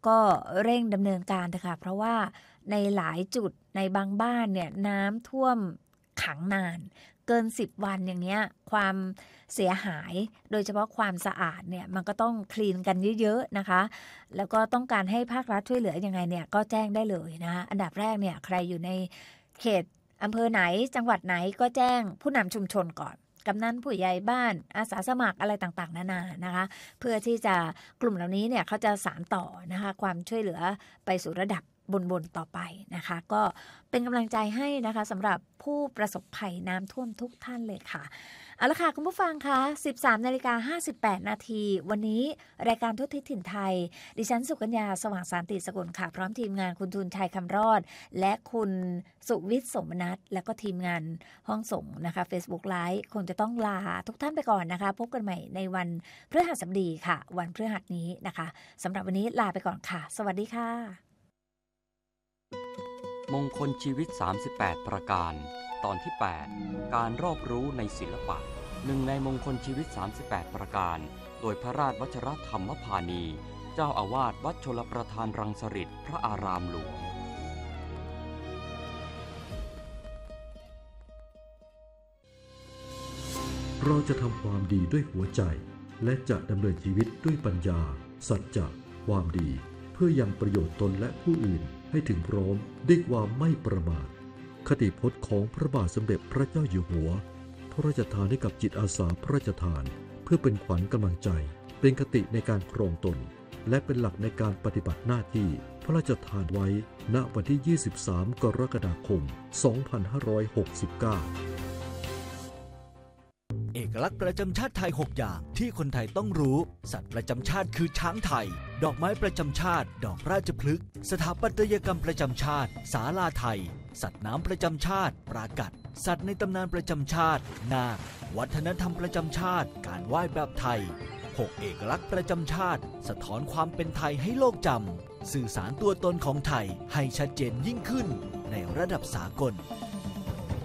ก็เร่งดำเนินการเถอะค่ะเพราะว่าในหลายจุดในบางบ้านเนี่ยน้ำท่วมขังนานเกิน10 วันอย่างเงี้ยความเสียหายโดยเฉพาะความสะอาดเนี่ยมันก็ต้องคลีนกันเยอะๆนะคะแล้วก็ต้องการให้ภาครัฐช่วยเหลือยังไงเนี่ยก็แจ้งได้เลยนะอันดับแรกเนี่ยใครอยู่ในเขตอำเภอไหนจังหวัดไหนก็แจ้งผู้นำชุมชนก่อนกำนันผู้ใหญ่บ้านอาสาสมัครอะไรต่างๆนานานะคะเพื่อที่จะกลุ่มเหล่านี้เนี่ยเขาจะสานต่อนะคะความช่วยเหลือไปสู่ระดับบนต่อไปนะคะก็เป็นกำลังใจให้นะคะสำหรับผู้ประสบภัยน้ำท่วมทุกท่านเลยค่ะเอาละค่ะคุณผู้ฟังคะ 13:58 นาทีวันนี้รายการทุกทิศถิ่นไทยดิฉันสุกัญญาสว่างสันติสกุลค่ะพร้อมทีมงานคุณทูลชัยคำรอดและคุณสุวิทย์สมนัสและก็ทีมงานห้องส่งนะคะ Facebook Live คงจะต้องลาทุกท่านไปก่อนนะคะพบกันใหม่ในวันพฤหัสบดีค่ะวันพฤหัสนี้นะคะสำหรับวันนี้ลาไปก่อนค่ะสวัสดีค่ะมงคลชีวิต38ประการตอนที่8การรอบรู้ในศิลปะหนึ่งในมงคลชีวิต38ประการโดยพระราชวชรธรรมพานีเจ้าอาวาสวัดชลประทานรังสฤษฎ์พระอารามหลวงเราจะทำความดีด้วยหัวใจและจะดำเนินชีวิตด้วยปัญญาสัจจะความดีเพื่อยังประโยชน์ตนและผู้อื่นให้ถึงพร้อมด้วยความไม่ประมาทคติพจน์ของพระบาทสมเด็จพระเจ้าอยู่หัวพระราชทานให้กับจิตอาสาพระราชทานเพื่อเป็นขวัญกำลังใจเป็นคติในการครองตนและเป็นหลักในการปฏิบัติหน้าที่พระราชทานไว้ณวันที่ 23 กรกฎาคม 2569 เอกลักษณ์ประจำชาติไทย6อย่างที่คนไทยต้องรู้สัตว์ประจำชาติคือช้างไทยดอกไม้ประจำชาติดอกราชพฤกษ์สถาปัตยกรรมประจำชาติศาลาไทยสัตว์น้ำประจำชาติปรากัดสัตว์ในตำนานประจำชาตินาควัฒนธรรมประจำชาติการไหว้แบบไทย6เอกลักษณ์ประจำชาติสะท้อนความเป็นไทยให้โลกจำสื่อสารตัวตนของไทยให้ชัดเจนยิ่งขึ้นในระดับสากล